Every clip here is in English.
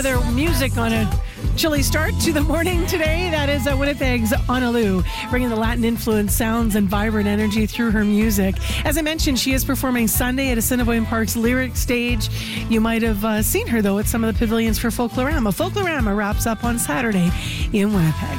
weather music on a chilly start to the morning today. That is Winnipeg's Analu, bringing the Latin-influenced sounds and vibrant energy through her music. As I mentioned, she is performing Sunday at Assiniboine Park's Lyric Stage. You might have seen her, though, at some of the pavilions for Folklorama. Folklorama wraps up on Saturday in Winnipeg.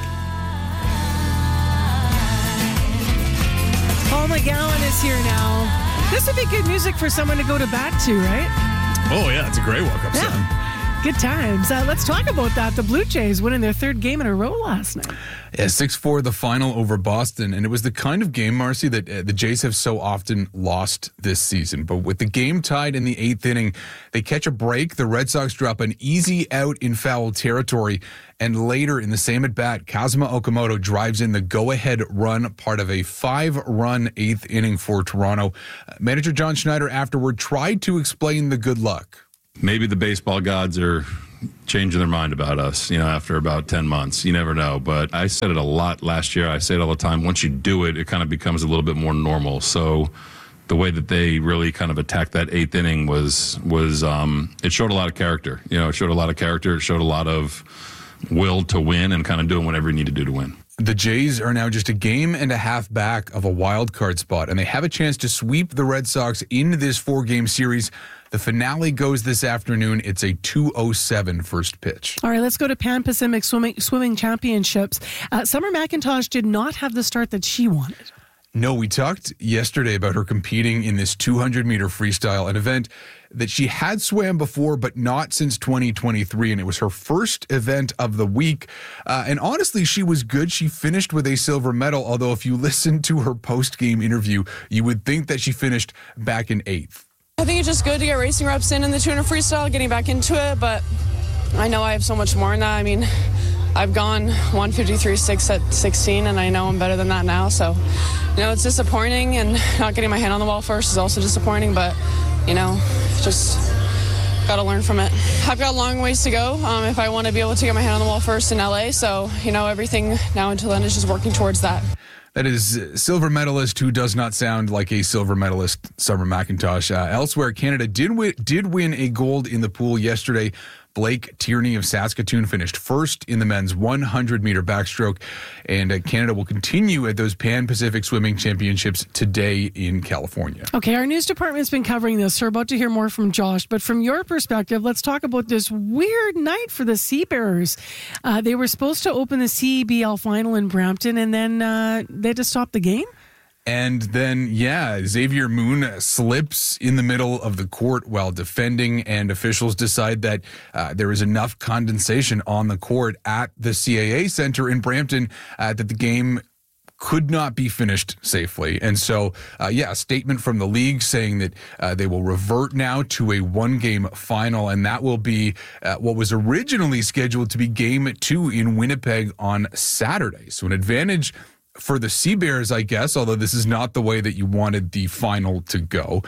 Paul McGowan is here now. This would be good music for someone to go to bat to, right? Oh, yeah, it's a great walk-up song. Good times. Let's talk about that. The Blue Jays winning their third game in a row last night. Yeah, 6-4 the final over Boston. And it was the kind of game, Marcy, that the Jays have so often lost this season. But with the game tied in the eighth inning, they catch a break. The Red Sox drop an easy out in foul territory. And later in the same at-bat, Kazuma Okamoto drives in the go-ahead run, part of a 5-run eighth inning for Toronto. Manager John Schneider afterward tried to explain the good luck. Maybe the baseball gods are changing their mind about us, after about 10 months. You never know. But I said it a lot last year. I say it all the time. Once you do it, it kind of becomes a little bit more normal. So the way that they really kind of attacked that eighth inning was it showed a lot of character. It showed a lot of character. It showed a lot of will to win and kind of doing whatever you need to do to win. The Jays are now just a game and a half back of a wild card spot, and they have a chance to sweep the Red Sox in this 4-game series. The finale goes this afternoon. It's a 2:07 first pitch. All right, let's go to Pan Pacific Swimming Championships. Summer McIntosh did not have the start that she wanted. No, we talked yesterday about her competing in this 200-meter freestyle, an event that she had swam before, but not since 2023, and it was her first event of the week. And honestly, she was good. She finished with a silver medal, although if you listen to her post-game interview, you would think that she finished back in 8th. I think it's just good to get racing reps in the 200 freestyle, getting back into it, but I know I have so much more in that. I mean, I've gone 153.6 at 16, and I know I'm better than that now. So, it's disappointing, and not getting my hand on the wall first is also disappointing, but, just got to learn from it. I've got a long ways to go if I want to be able to get my hand on the wall first in LA. So, everything now until then is just working towards that. That is silver medalist who does not sound like a silver medalist, Summer McIntosh. Elsewhere, Canada did win a gold in the pool yesterday. Blake Tierney of Saskatoon finished first in the men's 100-meter backstroke, and Canada will continue at those Pan-Pacific Swimming Championships today in California. Okay, our news department's been covering this. We're about to hear more from Josh, but from your perspective, let's talk about this weird night for the Seabearers. They were supposed to open the CEBL final in Brampton, and then they had to stop the game? And then, Xavier Moon slips in the middle of the court while defending, and officials decide that there is enough condensation on the court at the CAA Center in Brampton that the game could not be finished safely. And so, a statement from the league saying that they will revert now to a 1-game final, and that will be what was originally scheduled to be Game 2 in Winnipeg on Saturday. So an advantage for the Seabears, I guess, although this is not the way that you wanted the final to go.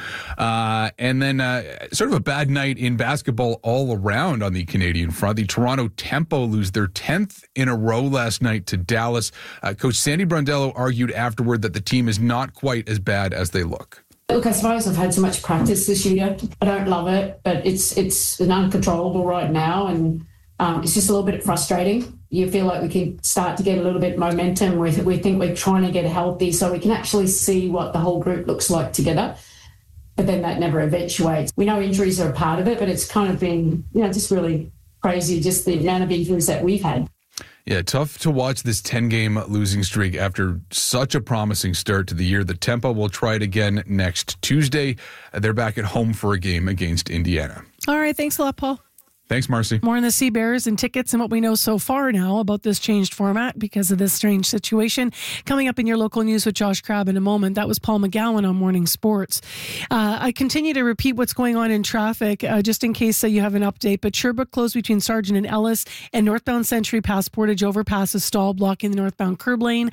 And then sort of a bad night in basketball all around on the Canadian front. The Toronto Tempo lose their 10th in a row last night to Dallas. Coach Sandy Brondello argued afterward that the team is not quite as bad as they look. Look, I suppose I've had so much practice this year. I don't love it, but it's an uncontrollable right now, and it's just a little bit frustrating. You feel like we can start to get a little bit of momentum. We think we're trying to get healthy so we can actually see what the whole group looks like together. But then that never eventuates. We know injuries are a part of it, but it's kind of been, just really crazy, just the amount of injuries that we've had. Yeah, tough to watch this 10-game losing streak after such a promising start to the year. The Tempo will try it again next Tuesday. They're back at home for a game against Indiana. All right, thanks a lot, Paul. Thanks, Marcy. More on the Seabears and tickets and what we know so far now about this changed format because of this strange situation. Coming up in your local news with Josh Crabb in a moment. That was Paul McGowan on Morning Sports. I continue to repeat what's going on in traffic, just in case you have an update. But Sherbrooke closed between Sargent and Ellis, and northbound Century past Portage overpass is stalled, blocking the northbound curb lane.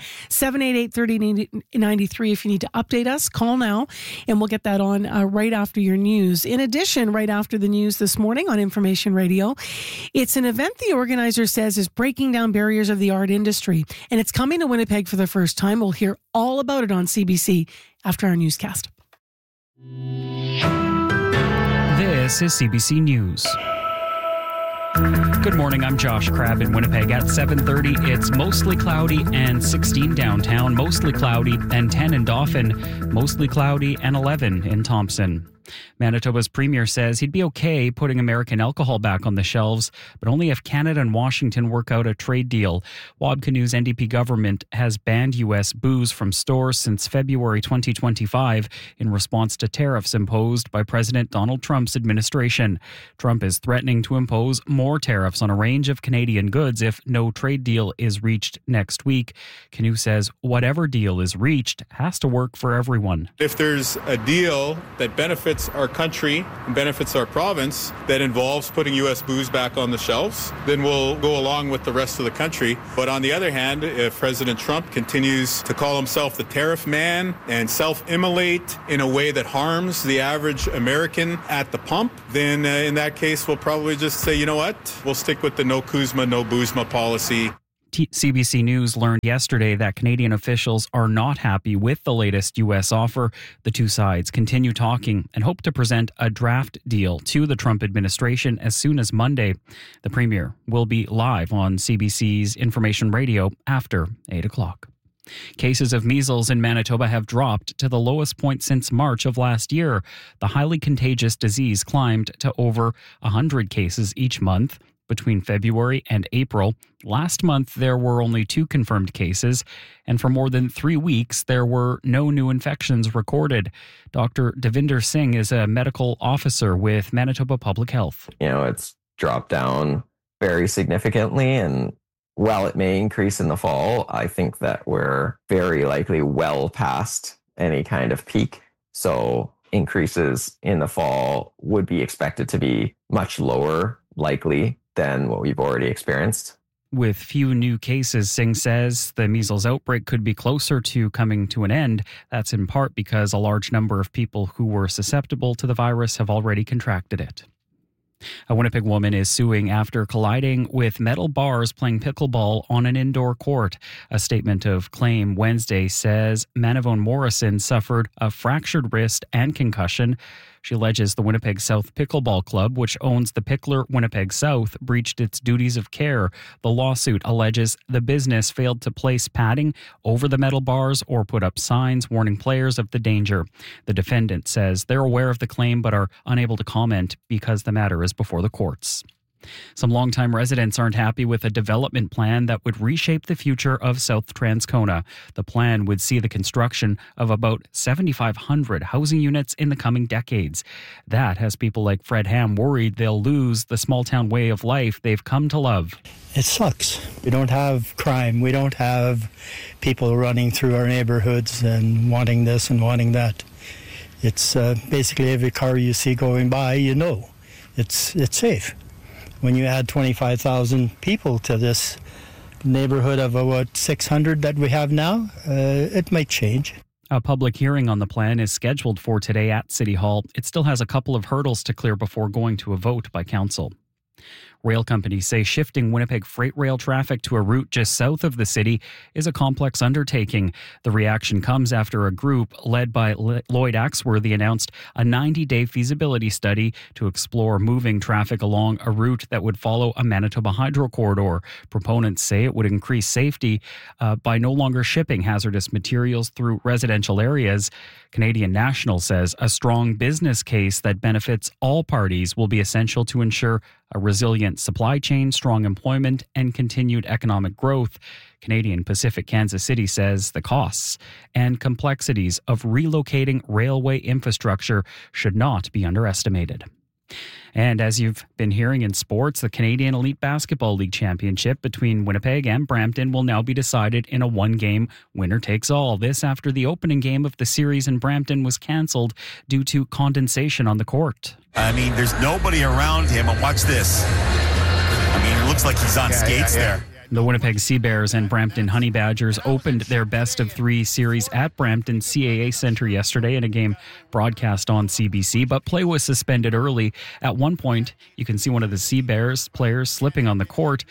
788-3093. If you need to update us, call now, and we'll get that on right after your news. In addition, right after the news this morning on Information Radio, it's an event the organizer says is breaking down barriers of the art industry, and it's coming to Winnipeg for the first time. We'll hear all about it on CBC after our newscast. This is CBC News. Good morning, I'm Josh Crabb in Winnipeg. At 7:30, it's mostly cloudy and 16 downtown, mostly cloudy and 10 in Dauphin, mostly cloudy and 11 in Thompson. Manitoba's premier says he'd be okay putting American alcohol back on the shelves, but only if Canada and Washington work out a trade deal. Wabka News NDP government has banned U.S. booze from stores since February 2025 in response to tariffs imposed by President Donald Trump's administration. Trump is threatening to impose more tariffs on a range of Canadian goods if no trade deal is reached next week. Canoe says whatever deal is reached has to work for everyone. If there's a deal that benefits our country and benefits our province that involves putting U.S. booze back on the shelves, then we'll go along with the rest of the country. But on the other hand, if President Trump continues to call himself the tariff man and self-immolate in a way that harms the average American at the pump, then in that case, we'll probably just say, you know what, we'll stick with the no Kuzma, no Boozma policy. CBC News learned yesterday that Canadian officials are not happy with the latest U.S. offer. The two sides continue talking and hope to present a draft deal to the Trump administration as soon as Monday. The premier will be live on CBC's Information Radio after 8 o'clock. Cases of measles in Manitoba have dropped to the lowest point since March of last year. The highly contagious disease climbed to over 100 cases each month between February and April. Last month, there were only 2 confirmed cases, and for more than 3 weeks, there were no new infections recorded. Dr. Devinder Singh is a medical officer with Manitoba Public Health. It's dropped down very significantly, and while it may increase in the fall, I think that we're very likely well past any kind of peak. So increases in the fall would be expected to be much lower, likely, than what we've already experienced. With few new cases, Singh says the measles outbreak could be closer to coming to an end. That's in part because a large number of people who were susceptible to the virus have already contracted it. A Winnipeg woman is suing after colliding with metal bars playing pickleball on an indoor court. A statement of claim Wednesday says Manavone Morrison suffered a fractured wrist and concussion. She alleges the Winnipeg South Pickleball Club, which owns the Pickler Winnipeg South, breached its duties of care. The lawsuit alleges the business failed to place padding over the metal bars or put up signs warning players of the danger. The defendant says they're aware of the claim but are unable to comment because the matter is before the courts. Some longtime residents aren't happy with a development plan that would reshape the future of South Transcona. The plan would see the construction of about 7,500 housing units in the coming decades. That has people like Fred Ham worried they'll lose the small-town way of life they've come to love. It sucks. We don't have crime. We don't have people running through our neighborhoods and wanting this and wanting that. It's basically every car you see going by, it's safe. When you add 25,000 people to this neighborhood of about 600 that we have now, it might change. A public hearing on the plan is scheduled for today at City Hall. It still has a couple of hurdles to clear before going to a vote by council. Rail companies say shifting Winnipeg freight rail traffic to a route just south of the city is a complex undertaking. The reaction comes after a group led by Lloyd Axworthy announced a 90-day feasibility study to explore moving traffic along a route that would follow a Manitoba hydro corridor. Proponents say it would increase safety by no longer shipping hazardous materials through residential areas. Canadian National says a strong business case that benefits all parties will be essential to ensure a resilient supply chain, strong employment, and continued economic growth. Canadian Pacific Kansas City says the costs and complexities of relocating railway infrastructure should not be underestimated. And as you've been hearing in sports, the Canadian Elite Basketball League Championship between Winnipeg and Brampton will now be decided in a one-game winner-takes-all. This after the opening game of the series in Brampton was cancelled due to condensation on the court. There's nobody around him, and watch this. It looks like he's on skates there. The Winnipeg Sea Bears and Brampton Honey Badgers opened their best-of-3 series at Brampton CAA Centre yesterday in a game broadcast on CBC, but play was suspended early. At one point, you can see one of the Sea Bears players slipping on the court.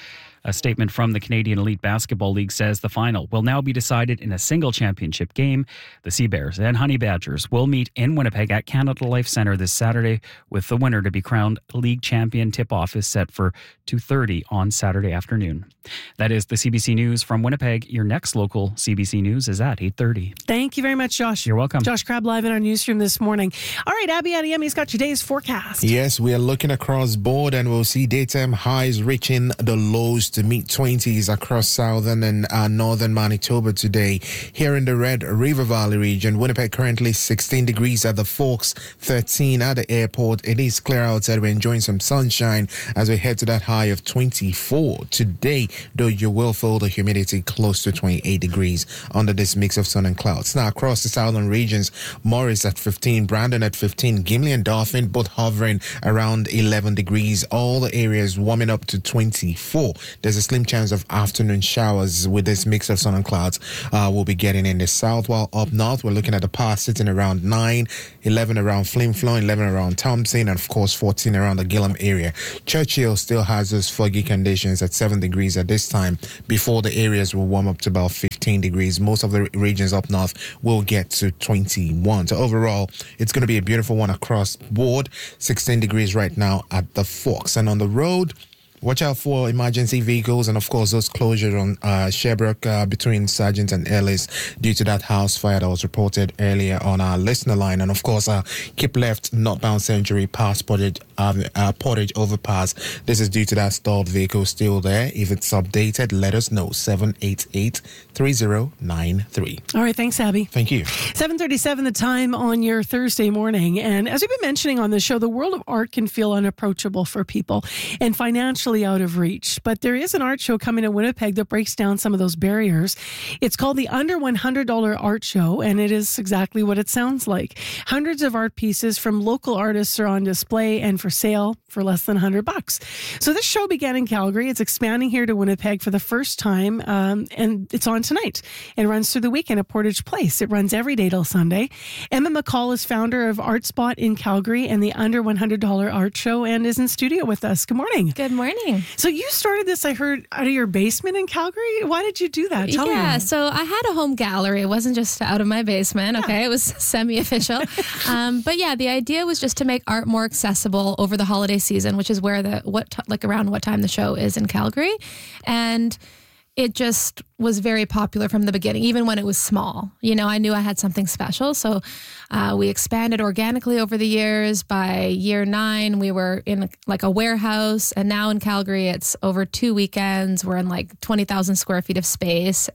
A statement from the Canadian Elite Basketball League says the final will now be decided in a single championship game. The Sea Bears and Honey Badgers will meet in Winnipeg at Canada Life Centre this Saturday, with the winner to be crowned league champion. Tip-off is set for 2:30 on Saturday afternoon. That is the CBC News from Winnipeg. Your next local CBC News is at 8:30. Thank you very much, Josh. You're welcome. Josh Crabb live in our newsroom this morning. All right, Abby Adeyemi's got your day's forecast. Yes, we are looking across board and we'll see daytime highs reaching the lows to mid-20s across southern and northern Manitoba today. Here in the Red River Valley region, Winnipeg currently 16 degrees at the Forks, 13 at the airport. It is clear outside. We're enjoying some sunshine as we head to that high of 24 today, though you will feel the humidity close to 28 degrees under this mix of sun and clouds. Now, across the southern regions, Morris at 15, Brandon at 15, Gimli and Dauphin both hovering around 11 degrees. All the areas warming up to 24. There's a slim chance of afternoon showers with this mix of sun and clouds we'll be getting in the south, while up north we're looking at the pass sitting around 9, 11 around Flin Flon, 11 around Thompson, and of course 14 around the Gillam area. Churchill still has those foggy conditions at 7 degrees at this time, before the areas will warm up to about 15 degrees. Most of the regions up north will get to 21. So overall, it's going to be a beautiful one across board. 16 degrees right now at the Forks. And on the road, watch out for emergency vehicles and, of course, those closures on Sherbrooke between Sargent and Ellis due to that house fire that was reported earlier on our listener line. And, of course, keep left northbound Century past Portage overpass. This is due to that stalled vehicle still there. If it's updated, let us know. 788-3093. All right, thanks, Abby. Thank you. 7:37 the time on your Thursday morning. And as we've been mentioning on the show, the world of art can feel unapproachable for people and financially out of reach. But there is an art show coming to Winnipeg that breaks down some of those barriers. It's called the Under $100 Art Show, and it is exactly what it sounds like. Hundreds of art pieces from local artists are on display and for sale for less than $100. So this show began in Calgary. It's expanding here to Winnipeg for the first time, and it's on tonight. It runs through the weekend at Portage Place. It runs every day till Sunday. Emma McCall is founder of Art Spot in Calgary and the Under $100 Art Show, and is in studio with us. Good morning. Good morning. So you started this, I heard, out of your basement in Calgary. Why did you do that? Tell me. Yeah, so I had a home gallery. It wasn't just out of my basement. Okay, it was semi-official. But yeah, the idea was just to make art more accessible over the holiday season, which is where around what time the show is in Calgary, and it just was very popular from the beginning, even when it was small. You know, I knew I had something special. So we expanded organically over the years. By year 9, we were in like a warehouse. And now in Calgary, it's over 2 weekends. We're in like 20,000 square feet of space.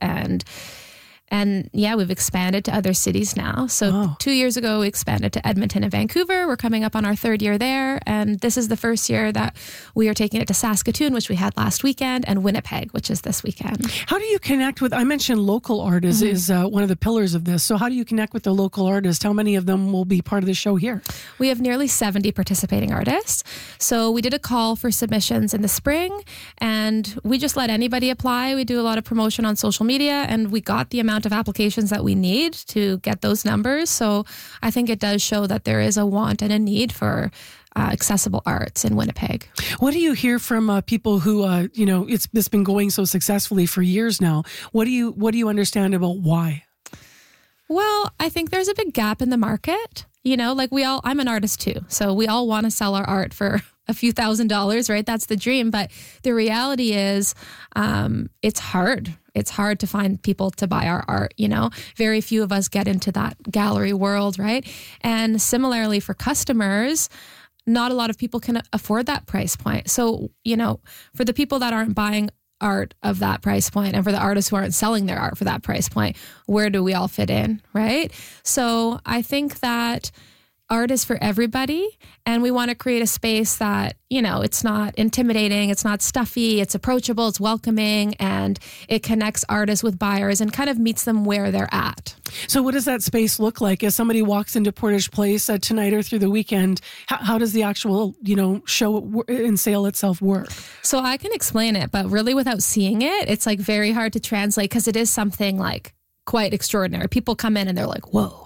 And yeah, we've expanded to other cities now. So 2 years ago, we expanded to Edmonton and Vancouver. We're coming up on our 3rd year there. And this is the first year that we are taking it to Saskatoon, which we had last weekend, and Winnipeg, which is this weekend. How do you connect with, I mentioned local artists is one of the pillars of this. So how do you connect with the local artists? How many of them will be part of the show here? We have nearly 70 participating artists. So we did a call for submissions in the spring, and we just let anybody apply. We do a lot of promotion on social media, and we got the amount of applications that we need to get those numbers. So I think it does show that there is a want and a need for accessible arts in Winnipeg. What do you hear from people who, it's been going so successfully for years now? What do you understand about why? Well, I think there's a big gap in the market. You know, like I'm an artist too. So we all want to sell our art for a few $1,000s, right? That's the dream. But the reality is it's hard. It's hard to find people to buy our art, you know. Very few of us get into that gallery world, right? And similarly for customers, not a lot of people can afford that price point. So, you know, for the people that aren't buying art of that price point, and for the artists who aren't selling their art for that price point, where do we all fit in, right? So I think that art is for everybody, and we want to create a space that, you know, it's not intimidating, it's not stuffy, it's approachable, it's welcoming, and it connects artists with buyers and kind of meets them where they're at. So what does that space look like? As somebody walks into Portage Place tonight or through the weekend, how does the actual, show and sale itself work? So I can explain it, but really without seeing it, it's like very hard to translate, because it is something like quite extraordinary. People come in and they're like, whoa,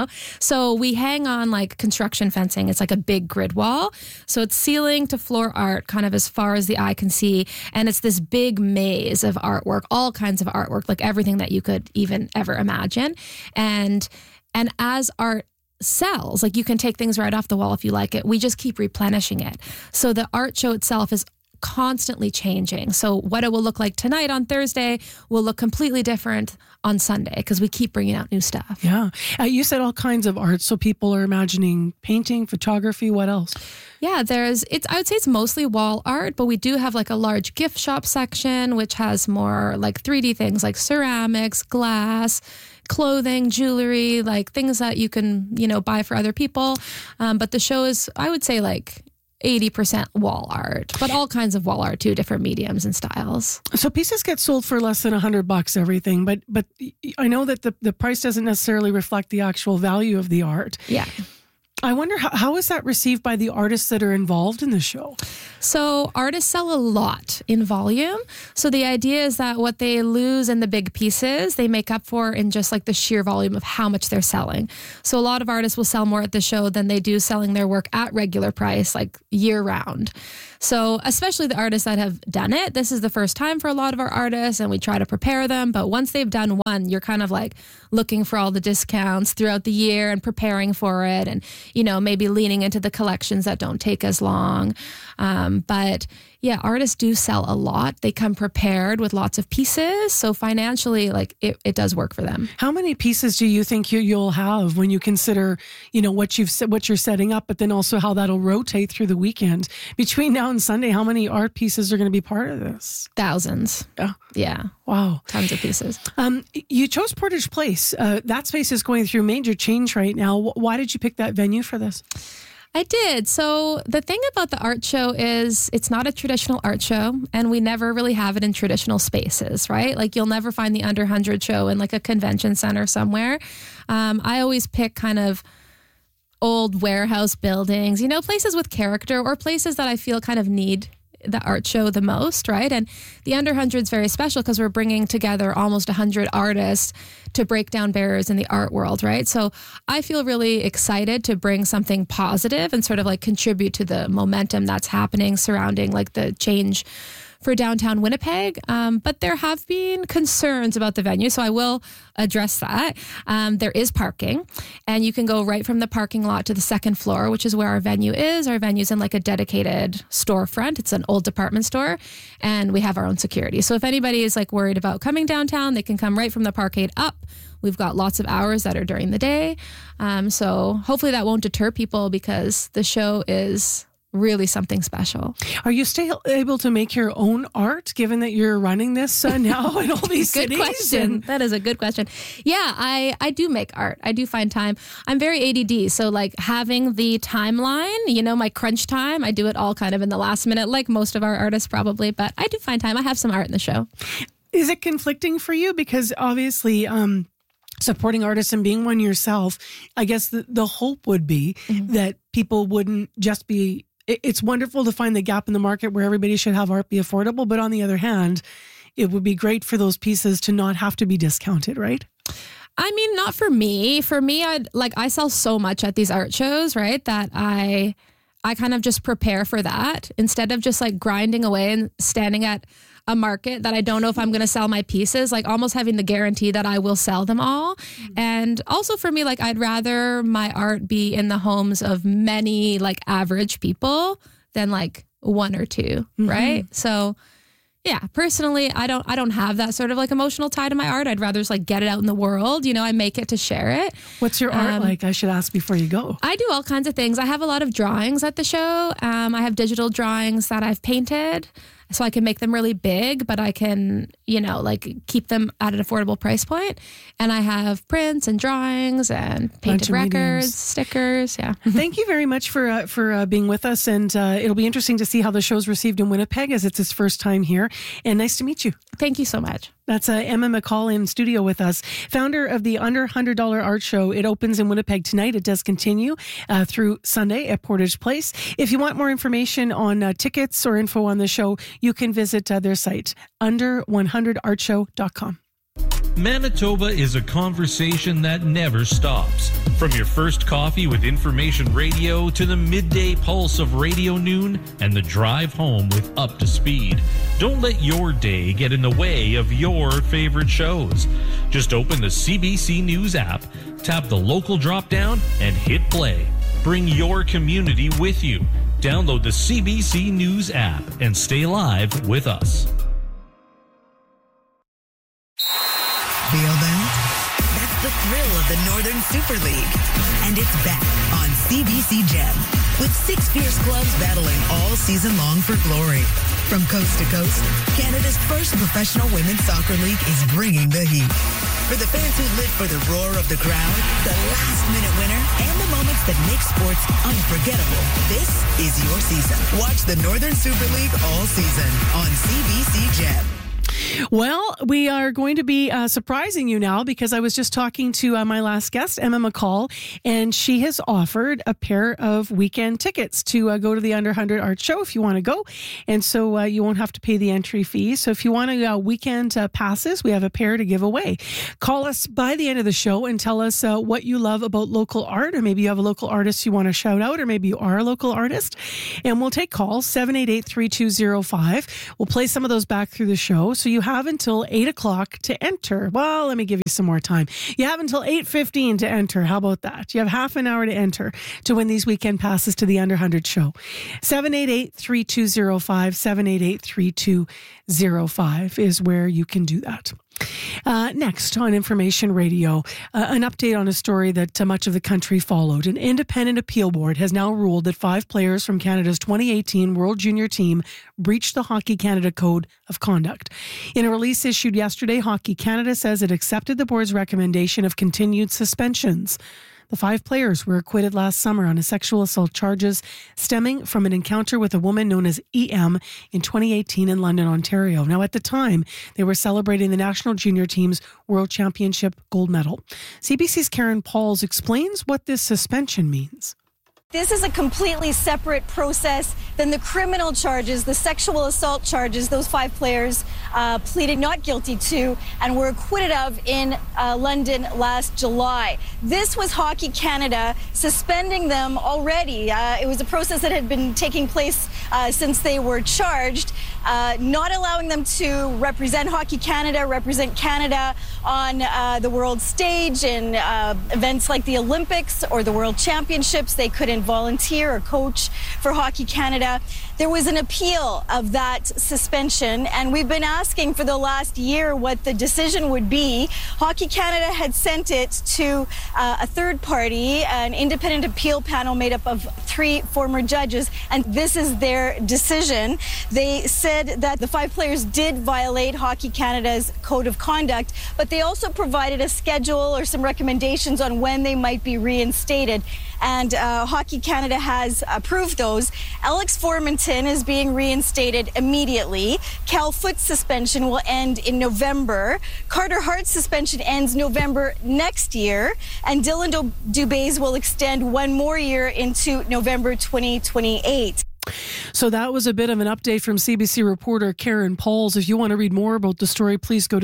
So we hang on like construction fencing. It's like a big grid wall. So it's ceiling to floor art kind of as far as the eye can see. And it's this big maze of artwork, all kinds of artwork, like everything that you could even ever imagine. And as art sells, like you can take things right off the wall if you like it. We just keep replenishing it. So the art show itself is constantly changing. So what it will look like tonight on Thursday will look completely different on Sunday because we keep bringing out new stuff. Yeah. You said all kinds of art. So people are imagining painting, photography, what else? Yeah, I would say it's mostly wall art, but we do have like a large gift shop section, which has more like 3D things like ceramics, glass, clothing, jewelry, like things that you can, buy for other people. But the show is, I would say, like 80% wall art, but all kinds of wall art too, different mediums and styles. So pieces get sold for less than $100, everything, but I know that the price doesn't necessarily reflect the actual value of the art. Yeah. I wonder how is that received by the artists that are involved in the show? So artists sell a lot in volume. So the idea is that what they lose in the big pieces, they make up for in just like the sheer volume of how much they're selling. So a lot of artists will sell more at the show than they do selling their work at regular price, like year round. So especially the artists that have done it, this is the first time for a lot of our artists and we try to prepare them. But once they've done one, you're kind of like looking for all the discounts throughout the year and preparing for it and, maybe leaning into the collections that don't take as long. But yeah, artists do sell a lot. They come prepared with lots of pieces. So financially, like it does work for them. How many pieces do you think you'll have when you consider, what you're setting up, but then also how that'll rotate through the weekend? Between now and Sunday, how many art pieces are going to be part of this? Thousands. Yeah. Wow. Tons of pieces. You chose Portage Place. That space is going through major change right now. Why did you pick that venue for this? I did. So the thing about the art show is it's not a traditional art show and we never really have it in traditional spaces, right? Like you'll never find the Under 100 show in like a convention center somewhere. I always pick kind of old warehouse buildings, places with character or places that I feel kind of need the art show the most, right? And the Under 100 is very special because we're bringing together almost 100 artists to break down barriers in the art world, right? So I feel really excited to bring something positive and sort of like contribute to the momentum that's happening surrounding like the change for downtown Winnipeg. But there have been concerns about the venue, so I will address that. There is parking, and you can go right from the parking lot to the second floor, which is where our venue is. Our venue's in like a dedicated storefront. It's an old department store, and we have our own security. So if anybody is like worried about coming downtown, they can come right from the parkade up. We've got lots of hours that are during the day. So hopefully that won't deter people because the show is really something special. Are you still able to make your own art given that you're running this now in all these Good cities? question. That is a good question. Yeah, I do make art. I do find time. I'm very ADD. So like having the timeline, my crunch time, I do it all kind of in the last minute, like most of our artists probably, but I do find time. I have some art in the show. Is it conflicting for you? Because obviously, supporting artists and being one yourself, I guess the hope would be that people wouldn't just be. It's wonderful to find the gap in the market where everybody should have art be affordable. But on the other hand, it would be great for those pieces to not have to be discounted, right? I mean, not for me. For me, I sell so much at these art shows, right? That I kind of just prepare for that instead of just like grinding away and standing at a market that I don't know if I'm going to sell my pieces, like almost having the guarantee that I will sell them all. And also for me, like I'd rather my art be in the homes of many like average people than like one or two, right? So yeah, personally, I don't have that sort of like emotional tie to my art. I'd rather just like get it out in the world. I make it to share it. What's your art like? I should ask before you go. I do all kinds of things. I have a lot of drawings at the show. I have digital drawings that I've painted. So I can make them really big, but I can, like keep them at an affordable price point. And I have prints and drawings and painted records, stickers. Yeah. Thank you very much for being with us. And it'll be interesting to see how the show's received in Winnipeg as it's its first time here. And nice to meet you. Thank you so much. That's Emma McCall in studio with us, founder of the Under $100 Art Show. It opens in Winnipeg tonight. It does continue through Sunday at Portage Place. If you want more information on tickets or info on the show, you can visit their site, under100artshow.com. Manitoba is a conversation that never stops. From your first coffee with information radio to the midday pulse of Radio Noon and the drive home with Up to Speed. Don't let your day get in the way of your favorite shows. Just open the CBC News app, tap the local drop-down, and hit play. Bring your community with you. Download the CBC News app and stay live with us. Feel that? That's the thrill of the Northern Super League. And it's back on CBC Gem with 6 fierce clubs battling all season long for glory. From coast to coast, Canada's first professional women's soccer league is bringing the heat. For the fans who live for the roar of the crowd, the last-minute winner, and the moments that make sports unforgettable, this is your season. Watch the Northern Super League all season on CBC Gem. Well, we are going to be surprising you now because I was just talking to my last guest, Emma McCall, and she has offered a pair of weekend tickets to go to the Under 100 Art Show if you want to go. And so you won't have to pay the entry fee. So if you want weekend passes, we have a pair to give away. Call us by the end of the show and tell us what you love about local art, or maybe you have a local artist you want to shout out, or maybe you are a local artist. And we'll take calls, 788-3205. We'll play some of those back through the show. So you have until 8 o'clock to enter. Well, let me give you some more time. You have until 8:15 to enter. How about that? You have half an hour to enter to win these weekend passes to the Under 100 show. 788-3205, 788-3205 is where you can do that. Next on Information Radio, an update on a story that much of the country followed. An independent appeal board has now ruled that 5 players from Canada's 2018 World Junior team breached the Hockey Canada Code of Conduct. In a release issued yesterday, Hockey Canada says it accepted the board's recommendation of continued suspensions. The 5 players were acquitted last summer on sexual assault charges stemming from an encounter with a woman known as EM in 2018 in London, Ontario. Now, at the time, they were celebrating the national junior team's World Championship gold medal. CBC's Karen Pauls explains what this suspension means. This is a completely separate process than the criminal charges, the sexual assault charges those 5 players pleaded not guilty to and were acquitted of in London last July. This was Hockey Canada suspending them already. It was a process that had been taking place since they were charged, not allowing them to represent Hockey Canada, represent Canada on the world stage in events like the Olympics or the World Championships. They couldn't volunteer or coach for Hockey Canada. There was an appeal of that suspension, and we've been asking for the last year what the decision would be. Hockey Canada had sent it to a third party, an independent appeal panel made up of 3 former judges, and this is their decision. They said that the 5 players did violate Hockey Canada's code of conduct, but they also provided a schedule or some recommendations on when they might be reinstated. And Hockey Canada has approved those. Alex Formanton is being reinstated immediately. Cal Foot's suspension will end in November. Carter Hart's suspension ends November next year. And Dylan Dubé's will extend 1 more year into November 2028. So that was a bit of an update from CBC reporter Karen Pauls. If you want to read more about the story, please go to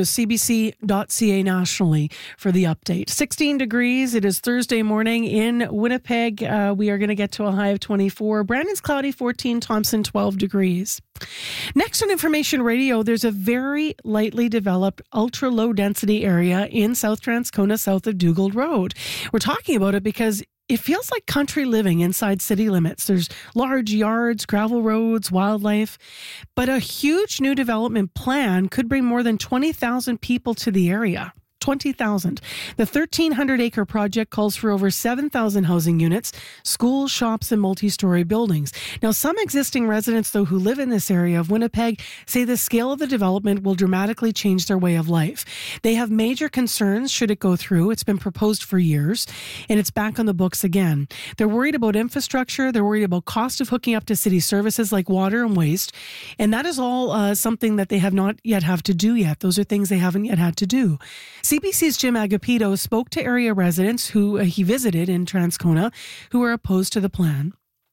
cbc.ca nationally for the update. 16 degrees. It is Thursday morning in Winnipeg. We are going to get to a high of 24. Brandon's cloudy, 14. Thompson, 12 degrees. Next on Information Radio, there's a very lightly developed ultra-low density area in South Transcona, south of Dugald Road. We're talking about it because it feels like country living inside city limits. There's large yards, gravel roads, wildlife, but a huge new development plan could bring more than 20,000 people to the area. 20,000. The 1,300-acre project calls for over 7,000 housing units, schools, shops, and multi-story buildings. Now, some existing residents, though, who live in this area of Winnipeg say the scale of the development will dramatically change their way of life. They have major concerns should it go through. It's been proposed for years, and it's back on the books again. They're worried about infrastructure. They're worried about cost of hooking up to city services like water and waste, and that is all something that they have not yet have to do yet. Those are things they haven't yet had to do. CBC's Jim Agapito spoke to area residents who he visited in Transcona who are opposed to the plan.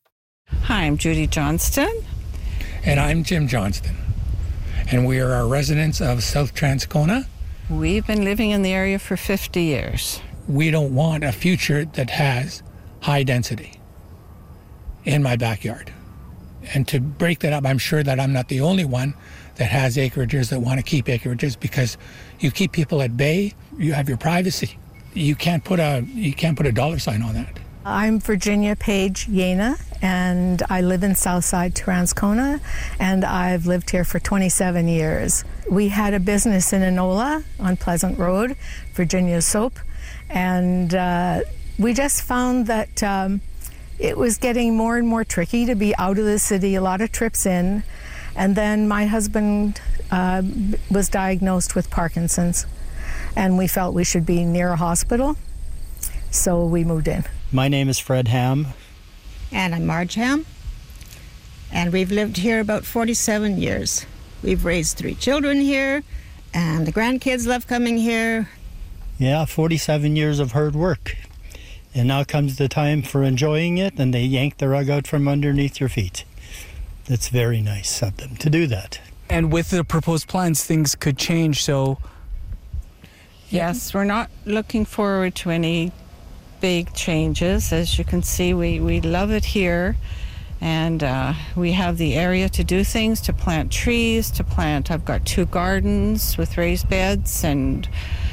Hi, I'm Judy Johnston. And I'm Jim Johnston. And we are our residents of South Transcona. We've been living in the area for 50 years. We don't want a future that has high density in my backyard. And to break that up, I'm sure that I'm not the only one that has acreages that want to keep acreages, because you keep people at bay, you have your privacy. You can't put a dollar sign on that. I'm Virginia Page Yena, and I live in Southside Transcona, and I've lived here for 27 years. We had a business in Enola on Pleasant Road, Virginia Soap, and we just found that it was getting more and more tricky to be out of the city, a lot of trips in, and then my husband was diagnosed with Parkinson's, and we felt we should be near a hospital, so we moved in. My name is Fred Ham. And I'm Marge Ham. And we've lived here about 47 years. We've raised 3 children here, and the grandkids love coming here. Yeah, 47 years of hard work. And now comes the time for enjoying it, and they yank the rug out from underneath your feet. It's very nice of them to do that. And with the proposed plans, things could change, so... Yes, we're not looking forward to any big changes. As you can see, we love it here, and we have the area to do things, to plant trees, I've got 2 gardens with raised beds, and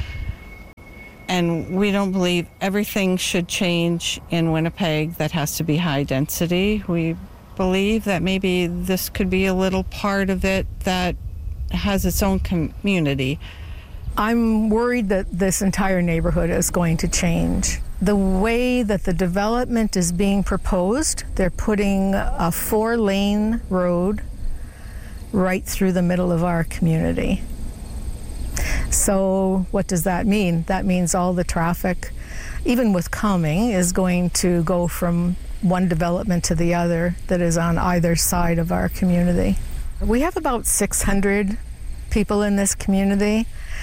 we don't believe everything should change in Winnipeg that has to be high density. We believe that maybe this could be a little part of it that has its own community. I'm worried that this entire neighborhood is going to change. The way that the development is being proposed, they're putting a 4-lane road right through the middle of our community. So what does that mean? That means all the traffic, even with coming, is going to go from one development to the other that is on either side of our community. We have about 600 people in this community.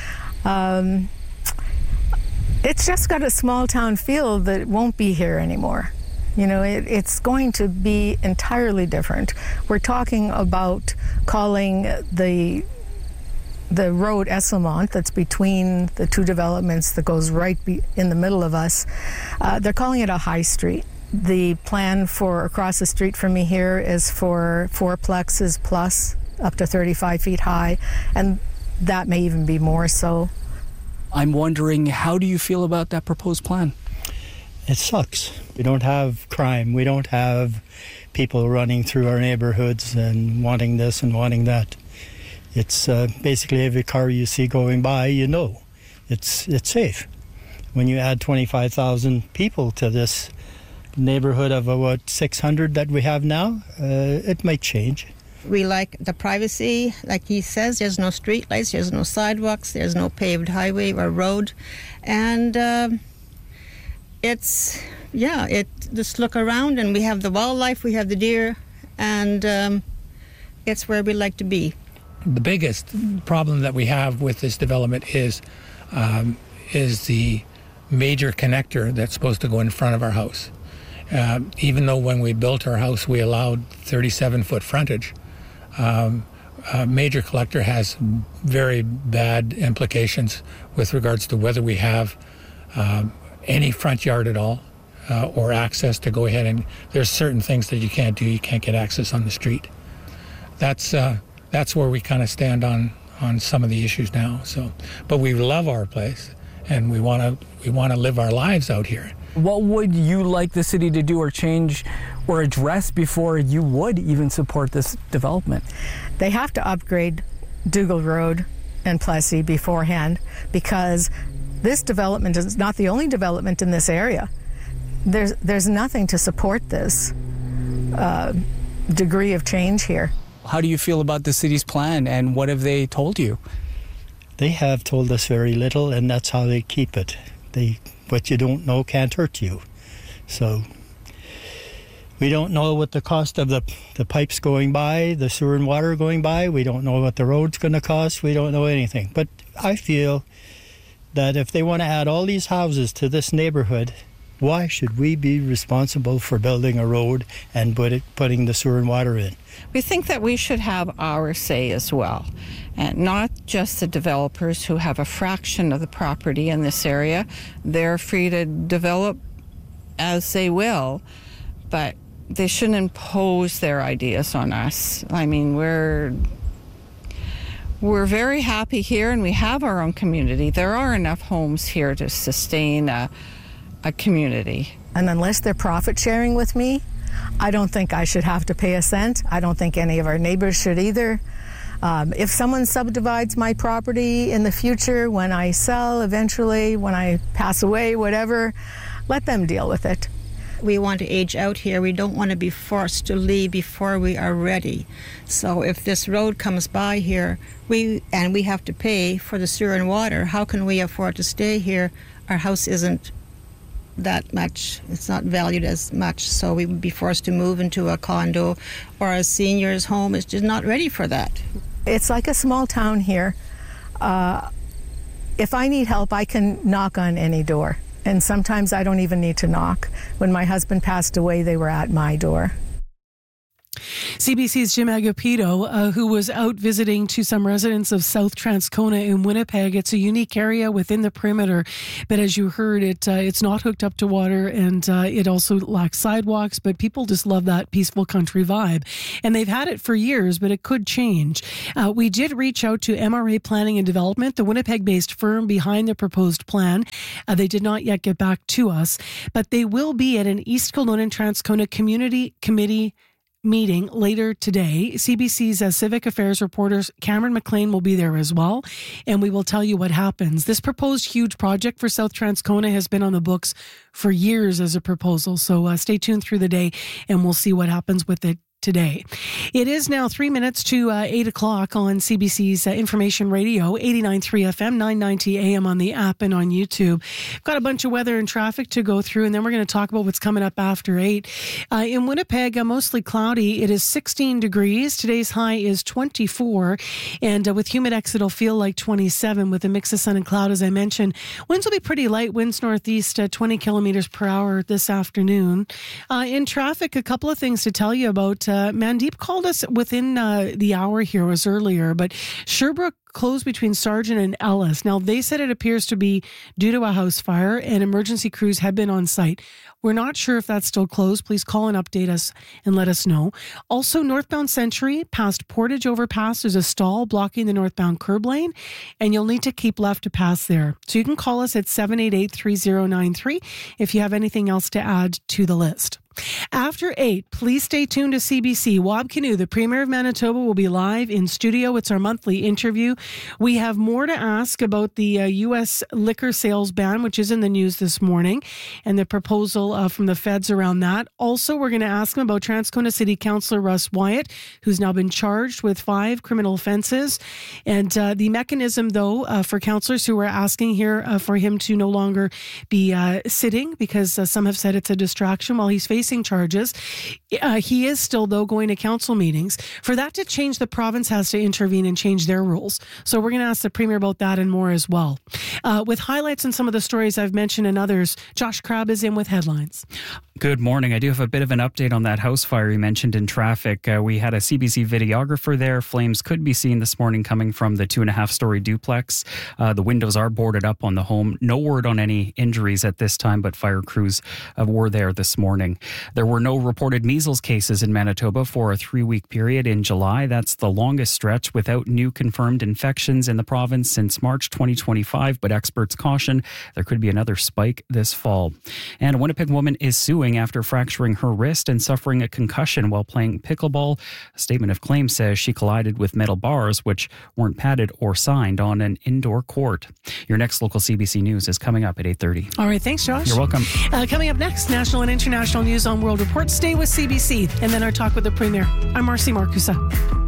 It's just got a small town feel that won't be here anymore. You know, it's going to be entirely different. We're talking about calling the road Esselmont, that's between the 2 developments that goes right in the middle of us, they're calling it a high street. The plan for across the street from me here is for 4 plexes plus, up to 35 feet high, and that may even be more so. I'm wondering, how do you feel about that proposed plan? It sucks. We don't have crime. We don't have people running through our neighborhoods and wanting this and wanting that. It's basically every car you see going by, you know, it's safe. When you add 25,000 people to this neighborhood of about 600 that we have now, it might change. We like the privacy. Like he says, there's no street lights, there's no sidewalks, there's no paved highway or road. And just look around, and we have the wildlife, we have the deer, and it's where we like to be. The biggest problem that we have with this development is the major connector that's supposed to go in front of our house. Even though when we built our house we allowed 37-foot frontage, major collector has very bad implications with regards to whether we have any front yard at all, or access to go ahead, and there's certain things that you can't do. You can't get access on the street. That's where we kind of stand on some of the issues now. So, but we love our place, and we want to live our lives out here. What would you like the city to do or change or address before you would even support this development? They have to upgrade Dougal Road and Plessy beforehand, because this development is not the only development in this area. There's nothing to support this degree of change here. How do you feel about the city's plan, and what have they told you? They have told us very little, and that's how they keep it. What you don't know can't hurt you. So we don't know what the cost of the pipes going by, the sewer and water going by. We don't know what the road's going to cost. We don't know anything. But I feel that if they want to add all these houses to this neighborhood, why should we be responsible for building a road and putting the sewer and water in? We think that we should have our say as well, and not just the developers who have a fraction of the property in this area. They're free to develop as they will, but they shouldn't impose their ideas on us. I mean, we're very happy here, and we have our own community. There are enough homes here to sustain a community. And unless they're profit sharing with me, I don't think I should have to pay a cent. I don't think any of our neighbors should either. If someone subdivides my property in the future, when I sell eventually, when I pass away, whatever, let them deal with it. We want to age out here. We don't want to be forced to leave before we are ready. So if this road comes by here, we have to pay for the sewer and water, how can we afford to stay here? Our house isn't that much. It's not valued as much, so we would be forced to move into a condo or a senior's home. It's just not ready for that. It's like a small town here. If I need help, I can knock on any door. And sometimes I don't even need to knock. When my husband passed away, they were at my door. CBC's Jim Agapito, who was out visiting to some residents of South Transcona in Winnipeg. It's a unique area within the perimeter, but as you heard, it's not hooked up to water, and it also lacks sidewalks, but people just love that peaceful country vibe. And they've had it for years, but it could change. We did reach out to MRA Planning and Development, the Winnipeg-based firm behind the proposed plan. They did not yet get back to us, but they will be at an East Kelowna and Transcona Community Committee meeting later today. CBC's Civic Affairs reporter Cameron McLean will be there as well, and we will tell you what happens. This proposed huge project for South Transcona has been on the books for years as a proposal, so stay tuned through the day and we'll see what happens with it today. It is now 3 minutes to 8 o'clock on CBC's Information Radio, 89.3 FM, 990 AM on the app and on YouTube. We've got a bunch of weather and traffic to go through, and then we're going to talk about what's coming up after 8. In Winnipeg, mostly cloudy. It is 16 degrees. Today's high is 24, and with humidex, it'll feel like 27 with a mix of sun and cloud, as I mentioned. Winds will be pretty light. Winds northeast 20 kilometers per hour this afternoon. In traffic, a couple of things to tell you about. Mandeep called us within the hour here, was earlier, but Sherbrooke closed between Sargent and Ellis. Now, they said it appears to be due to a house fire, and emergency crews have been on site. We're not sure if that's still closed. Please call and update us and let us know. Also, northbound Century past Portage Overpass, there's a stall blocking the northbound curb lane, and you'll need to keep left to pass there. So you can call us at 788-3093 if you have anything else to add to the list. After 8, please stay tuned to CBC. Wab Kinew, the Premier of Manitoba, will be live in studio. It's our monthly interview. We have more to ask about the U.S. liquor sales ban, which is in the news this morning, and the proposal from the feds around that. Also, we're going to ask him about Transcona City Councillor Russ Wyatt, who's now been charged with 5 criminal offences. And the mechanism, though, for councillors who are asking here for him to no longer be sitting, because some have said it's a distraction while he's facing charges. He is still, though, going to council meetings. For that to change, the province has to intervene and change their rules. So we're going to ask the Premier about that and more as well. With highlights on some of the stories I've mentioned and others, Josh Crabb is in with headlines. Good morning. I do have a bit of an update on that house fire you mentioned in traffic. We had a CBC videographer there. Flames could be seen this morning coming from the 2.5-story duplex. The windows are boarded up on the home. No word on any injuries at this time, but fire crews were there this morning. There were no reported measles cases in Manitoba for a 3-week period in July. That's the longest stretch without new confirmed infections in the province since March 2025, but experts caution there could be another spike this fall. And a Winnipeg woman is suing after fracturing her wrist and suffering a concussion while playing pickleball. A statement of claim says she collided with metal bars which weren't padded or signed on an indoor court. Your next local CBC News is coming up at 8:30. All right, thanks, Josh. You're welcome. Coming up next, national and international news on World Report. Stay with CBC, and then our talk with the Premier. I'm Marcy Marcusa.